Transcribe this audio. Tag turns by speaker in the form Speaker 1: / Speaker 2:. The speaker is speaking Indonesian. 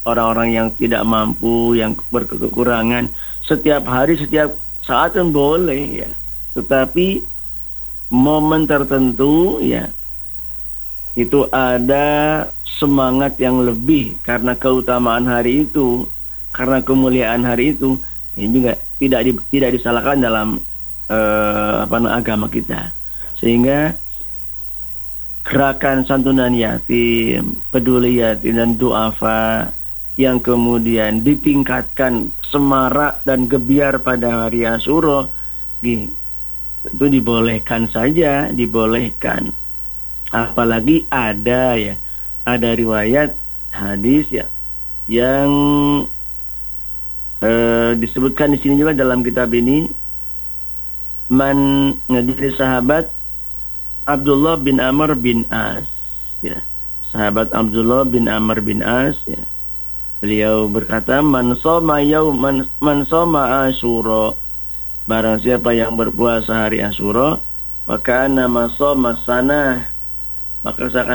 Speaker 1: orang-orang yang tidak mampu, yang berkekurangan, setiap hari, setiap saat kan boleh ya. Tetapi momen tertentu ya, itu ada semangat yang lebih karena keutamaan hari itu, karena kemuliaan hari itu. Ini juga tidak disalahkan dalam agama kita. Sehingga gerakan santunan yatim, peduli yatim dan duafa yang kemudian ditingkatkan semarak dan gebiar pada hari Asyura, itu dibolehkan saja, dibolehkan. Apalagi ada riwayat hadis ya yang disebutkan di sini juga dalam kitab ini, dari sahabat Abdullah bin Amr bin As ya. Sahabat Abdullah bin Amr bin As ya. Beliau berkata, man soma Asyura, barang siapa yang berpuasa hari Asyura, maka nama soma sana, maka seakan